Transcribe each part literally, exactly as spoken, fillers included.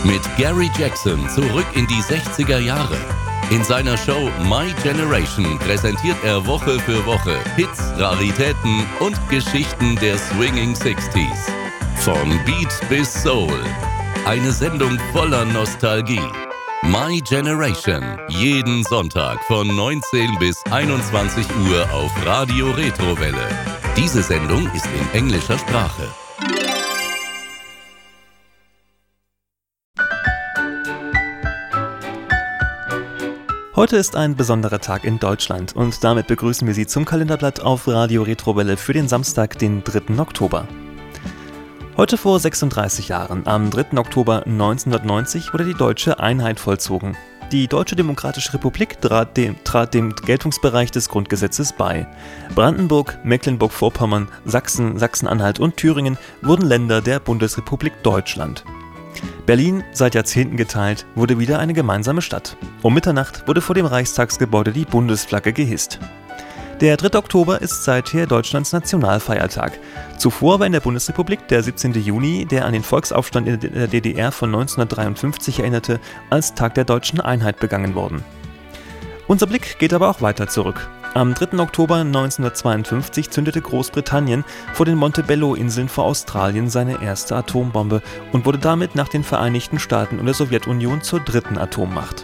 Mit Gary Jackson zurück in die sechziger Jahre. In seiner Show My Generation präsentiert er Woche für Woche Hits, Raritäten und Geschichten der Swinging Sixties. Von Beat bis Soul. Eine Sendung voller Nostalgie. My Generation. Jeden Sonntag von neunzehn bis einundzwanzig Uhr auf Radio Retrowelle. Diese Sendung ist in englischer Sprache. Heute ist ein besonderer Tag in Deutschland und damit begrüßen wir Sie zum Kalenderblatt auf Radio Retrowelle für den Samstag, den dritten Oktober. Heute vor sechsunddreißig Jahren, am dritten Oktober neunzehnhundertneunzig, wurde die deutsche Einheit vollzogen. Die Deutsche Demokratische Republik trat dem, trat dem Geltungsbereich des Grundgesetzes bei. Brandenburg, Mecklenburg-Vorpommern, Sachsen, Sachsen-Anhalt und Thüringen wurden Länder der Bundesrepublik Deutschland. Berlin, seit Jahrzehnten geteilt, wurde wieder eine gemeinsame Stadt. Um Mitternacht wurde vor dem Reichstagsgebäude die Bundesflagge gehisst. Der dritte Oktober ist seither Deutschlands Nationalfeiertag. Zuvor war in der Bundesrepublik der siebzehnten Juni, der an den Volksaufstand in der D D R von neunzehnhundertdreiundfünfzig erinnerte, als Tag der deutschen Einheit begangen worden. Unser Blick geht aber auch weiter zurück. Am dritten Oktober neunzehnhundertzweiundfünfzig zündete Großbritannien vor den Montebello-Inseln vor Australien seine erste Atombombe und wurde damit nach den Vereinigten Staaten und der Sowjetunion zur dritten Atommacht.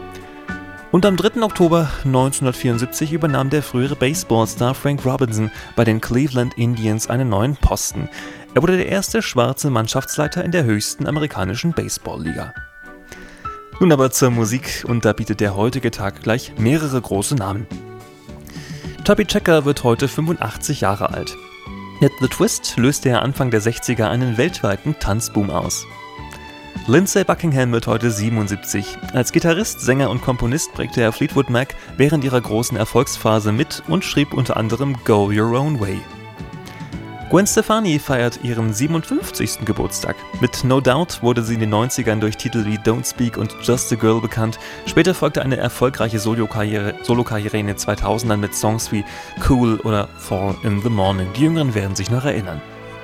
Und am dritten Oktober neunzehnhundertvierundsiebzig übernahm der frühere Baseballstar Frank Robinson bei den Cleveland Indians einen neuen Posten. Er wurde der erste schwarze Mannschaftsleiter in der höchsten amerikanischen Baseballliga. Nun aber zur Musik, und da bietet der heutige Tag gleich mehrere große Namen. Chubby Checker wird heute fünfundachtzig Jahre alt. Mit The Twist löste er Anfang der sechziger einen weltweiten Tanzboom aus. Lindsey Buckingham wird heute siebenundsiebzig. Als Gitarrist, Sänger und Komponist prägte er Fleetwood Mac während ihrer großen Erfolgsphase mit und schrieb unter anderem Go Your Own Way. Gwen Stefani feiert ihren siebenundfünfzigsten Geburtstag. Mit No Doubt wurde sie in den neunzigern durch Titel wie Don't Speak und Just a Girl bekannt. Später folgte eine erfolgreiche Solokarriere, Solokarriere in den zweitausendern mit Songs wie Cool oder Fall in the Morning. Die Jüngeren werden sich noch erinnern.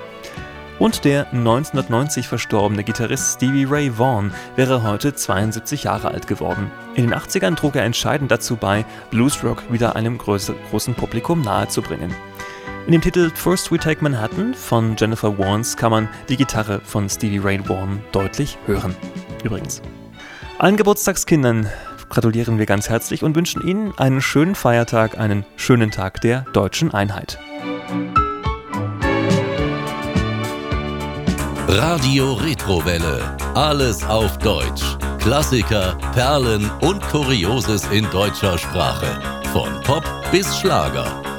Und der neunzehnhundertneunzig verstorbene Gitarrist Stevie Ray Vaughan wäre heute zweiundsiebzig Jahre alt geworden. In den achtzigern trug er entscheidend dazu bei, Bluesrock wieder einem größer, großen Publikum nahezubringen. In dem Titel First We Take Manhattan von Jennifer Warnes kann man die Gitarre von Stevie Ray Vaughan deutlich hören. Übrigens. Allen Geburtstagskindern gratulieren wir ganz herzlich und wünschen Ihnen einen schönen Feiertag, einen schönen Tag der deutschen Einheit. Radio Retrowelle. Alles auf Deutsch. Klassiker, Perlen und Kurioses in deutscher Sprache. Von Pop bis Schlager.